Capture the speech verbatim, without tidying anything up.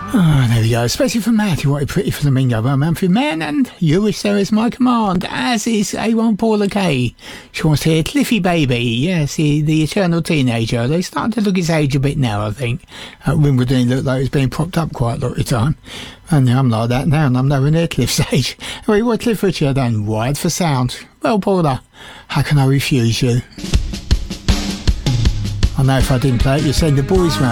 Oh, there we go. Especially for Matthew, what a pretty flamingo. Well, Manfred Man, and you wish there is my command, as is A one Paula K. She wants to hear Cliffy Baby. Yes, the, the eternal teenager. They starting to look his age a bit now, I think. At Wimbledon, he looked like he was being propped up quite a lot of the time. And I'm like that now, and I'm nowhere near Cliff's age. Anyway, what Cliff Richard and Wired for Sound. Well, Paula, how can I refuse you? I know if I didn't play it, you'd send the boys round.